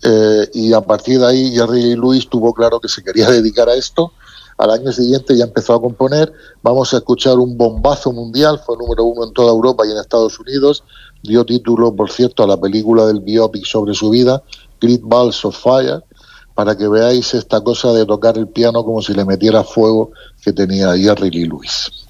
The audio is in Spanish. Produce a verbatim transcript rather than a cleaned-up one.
eh, y a partir de ahí Jerry Lee Lewis tuvo claro que se quería dedicar a esto. Al año siguiente ya empezó a componer. Vamos a escuchar un bombazo mundial, fue número uno en toda Europa y en Estados Unidos. Dio título, por cierto, a la película del biopic sobre su vida, Great Balls of Fire, para que veáis esta cosa de tocar el piano como si le metiera fuego que tenía Jerry Lee Lewis.